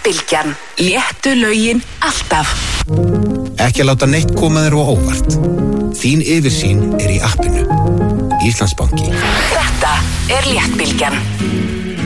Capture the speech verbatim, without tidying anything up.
Léttbylgjan. Léttu lögin alltaf. Ekki að láta neitt koma þér á óvart. Þín yfirsýn er í appinu. Íslandsbanki. Þetta er Léttbylgjan.